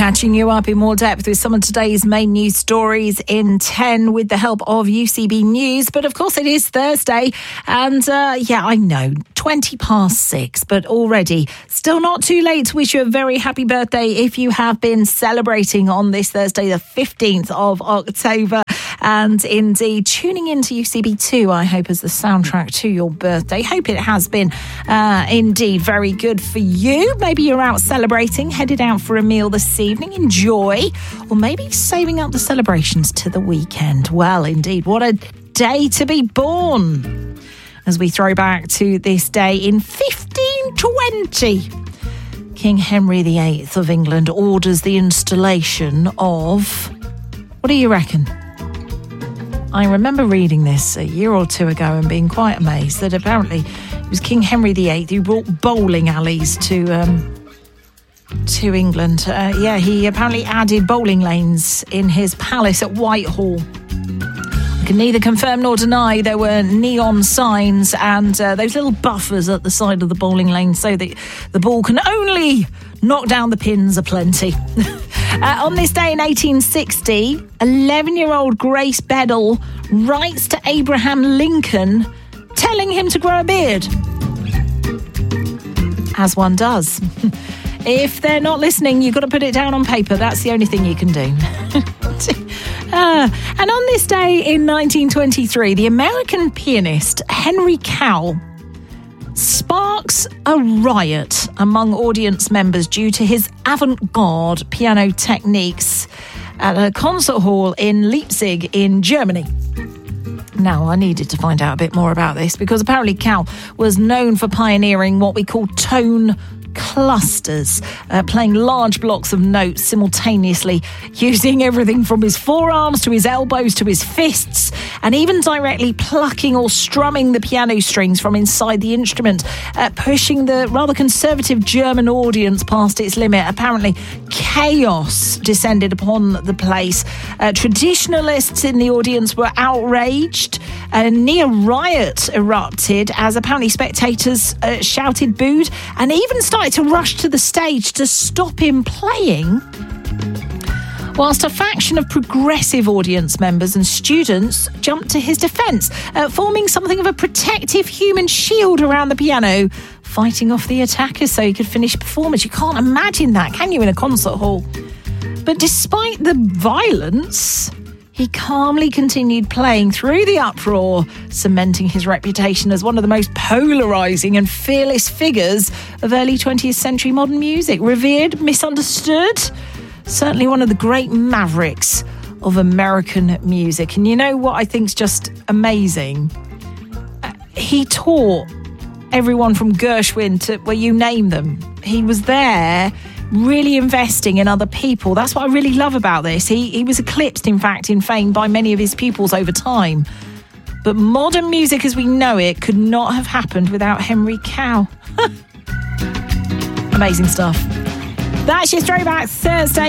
Catching you up in more depth with some of today's main news stories in 10 with the help of UCB News. But of course it is Thursday and I know, 20 past 6, but already still not too late to wish you a very happy birthday if you have been celebrating on this Thursday, the 15th of October. And indeed, tuning into UCB2, I hope, as the soundtrack to your birthday. Hope it has been indeed very good for you. Maybe you're out celebrating, headed out for a meal this evening. Enjoy. Or maybe saving up the celebrations to the weekend. Well, indeed, what a day to be born. As we throw back to this day in 1520, King Henry VIII of England orders the installation of... What do you reckon? I remember reading this a year or two ago and being quite amazed that apparently it was King Henry VIII who brought bowling alleys to England. He apparently added bowling lanes in his palace at Whitehall. I can neither confirm nor deny there were neon signs and those little buffers at the side of the bowling lane so that the ball can only knock down the pins aplenty. On this day in 1860, 11-year-old Grace Bedell writes to Abraham Lincoln telling him to grow a beard. As one does. If they're not listening, you've got to put it down on paper. That's the only thing you can do. And on this day in 1923, the American pianist Henry Cowell sparks a riot among audience members due to his avant-garde piano techniques at a concert hall in Leipzig in Germany. Now, I needed to find out a bit more about this because apparently Cowell was known for pioneering what we call tone clusters, playing large blocks of notes simultaneously, using everything from his forearms to his elbows to his fists, and even directly plucking or strumming the piano strings from inside the instrument, pushing the rather conservative German audience past its limit. Apparently, chaos descended upon the place. Traditionalists in the audience were outraged. A near riot erupted as apparently spectators shouted, booed, and even started to rush to the stage to stop him playing, whilst a faction of progressive audience members and students jumped to his defence, forming something of a protective human shield around the piano, fighting off the attackers so he could finish performance. You can't imagine that, can you, in a concert hall? But despite the violence, he calmly continued playing through the uproar, cementing his reputation as one of the most polarising and fearless figures of early 20th century modern music. Revered, misunderstood, certainly one of the great mavericks of American music. And you know what I think is just amazing? He taught everyone from Gershwin to, well, you name them. He was there really investing in other people. That's what I really love about this. He was eclipsed, in fact, in fame by many of his pupils over time. But modern music as we know it could not have happened without Henry Cowell. Amazing stuff. That's your Throwback Thursday.